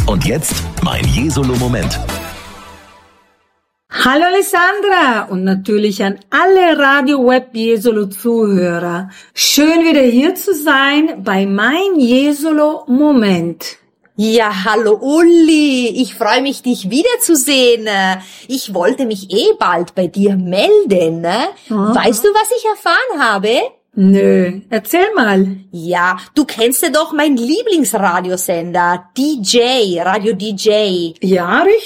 Und jetzt mein Jesolo-Moment. Hallo Alessandra und natürlich an alle Radio Web Jesolo Zuhörer. Schön wieder hier zu sein bei mein Jesolo Moment. Ja, hallo Uli, ich freue mich, dich wiederzusehen. Ich wollte mich bald bei dir melden. Weißt du, was ich erfahren habe? Nö, erzähl mal. Ja, du kennst ja doch meinen Lieblingsradiosender, DJ, Radio DJ. Ja, richtig.